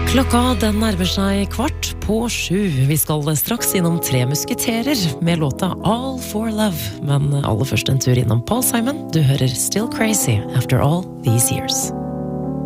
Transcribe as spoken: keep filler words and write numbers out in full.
Klokka den nærmer seg kvart på sju. Vi skal straks innom Tre musketerer med låta All for Love. Men aller først en tur innom Paul Simon. Du hører Still Crazy After All These Years.